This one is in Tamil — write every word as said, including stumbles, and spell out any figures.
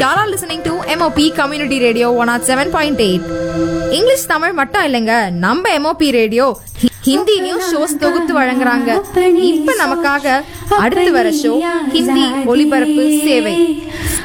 Y'all are listening to M O P Community Radio one oh seven point eight. English Tamil மட்டும் இல்லைங்க, நம்ம M O P radio Hindi news shows தொகுத்து வழங்குறாங்க. இப்ப நமக்காக அடுத்து வர ஷோ ஹிந்தி ஒலிபரப்பு சேவை.